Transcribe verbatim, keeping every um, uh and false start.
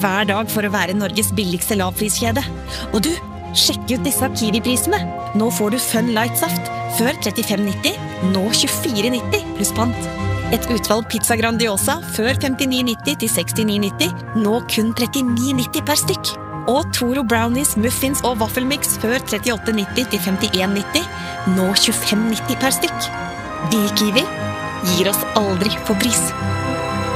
hver dag for å være Norges billigste lavpriskjede. Og du, sjekk ut disse Kiwi-prisene. Nå får du Fun Light-saft, før trettifem nitti, nå tjuefire nitti, pluss pant. Et utvalg pizza Grandiosa, før femtini nitti til sekstini nitti, nå kun trettini nitti per stykk. Og Toro Brownies, muffins og vaffelmix, før trettiåtte nitti til femtien nitti, nå tjuefem nitti per stykk. Vi Kiwi gir oss aldri på pris.